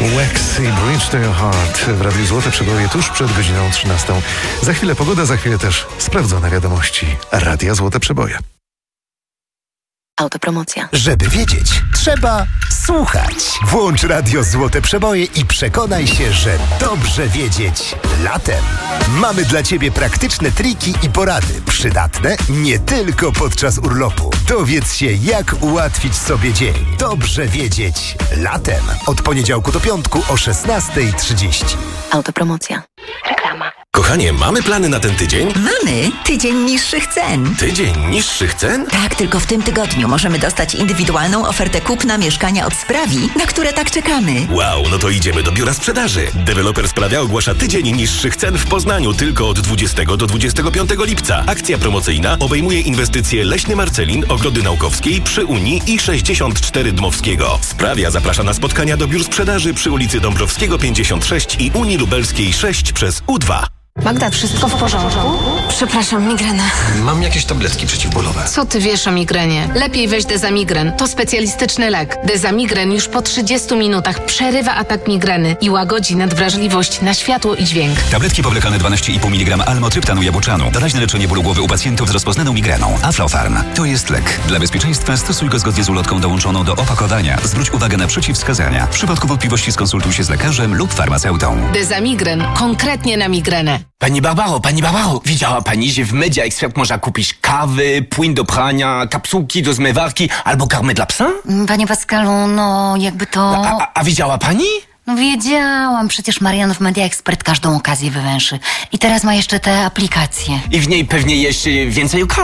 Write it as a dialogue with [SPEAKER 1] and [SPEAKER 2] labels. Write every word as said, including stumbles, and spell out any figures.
[SPEAKER 1] Wax i Bridge to Your Heart w Radiu Złote Przeboje tuż przed godziną trzynastą. Za chwilę pogoda, za chwilę też sprawdzone wiadomości Radia Złote Przeboje.
[SPEAKER 2] Autopromocja.
[SPEAKER 3] Żeby wiedzieć, trzeba słuchać. Włącz Radio Złote Przeboje i przekonaj się, że dobrze wiedzieć latem. Mamy dla Ciebie praktyczne triki i porady, przydatne nie tylko podczas urlopu. Dowiedz się, jak ułatwić sobie dzień. Dobrze wiedzieć latem. Od poniedziałku do piątku o szesnasta trzydzieści.
[SPEAKER 2] Autopromocja. Reklama.
[SPEAKER 4] Kochanie, mamy plany na ten tydzień?
[SPEAKER 5] Mamy tydzień niższych cen.
[SPEAKER 4] Tydzień niższych cen?
[SPEAKER 5] Tak, tylko w tym tygodniu możemy dostać indywidualną ofertę kupna mieszkania od Sprawi, na które tak czekamy.
[SPEAKER 4] Wow, no to idziemy do biura sprzedaży. Deweloper Sprawia ogłasza tydzień niższych cen w Poznaniu tylko od dwudziestego do dwudziestego piątego lipca. Akcja promocyjna obejmuje inwestycje Leśny Marcelin, Ogrody Naukowskiej, przy Unii i sześćdziesiąt cztery Dmowskiego. Sprawia zaprasza na spotkania do biur sprzedaży przy ulicy Dąbrowskiego pięćdziesiąt sześć i Unii Lubelskiej sześć przez U dwa.
[SPEAKER 6] Magda, wszystko w porządku? Przepraszam, migrena.
[SPEAKER 7] Mam jakieś tabletki przeciwbólowe.
[SPEAKER 6] Co ty wiesz o migrenie? Lepiej weź Dezamigren. To specjalistyczny lek. Dezamigren już po trzydziestu minutach przerywa atak migreny i łagodzi nadwrażliwość na światło i dźwięk.
[SPEAKER 8] Tabletki powlekane dwanaście i pół miligrama almotryptanu jabłczanu. Doraźne leczenie bólu głowy u pacjentów z rozpoznaną migreną. Aflofarm. To jest lek. Dla bezpieczeństwa stosuj go zgodnie z ulotką dołączoną do opakowania. Zwróć uwagę na przeciwwskazania. W przypadku wątpliwości skonsultuj się z lekarzem lub farmaceutą.
[SPEAKER 6] Dezamigren. Konkretnie na migrenę.
[SPEAKER 7] Pani Barbaro, pani Barbaro, widziała pani, że w Media Expert można kupić kawy, płyn do prania, kapsułki do zmywarki albo karmę dla psa?
[SPEAKER 9] Panie Pascalu, no jakby to...
[SPEAKER 7] A, a, a widziała pani?
[SPEAKER 9] No wiedziałam, przecież Marian w Media Expert każdą okazję wywęszy. I teraz ma jeszcze te aplikacje.
[SPEAKER 7] I w niej pewnie jeszcze więcej kaw.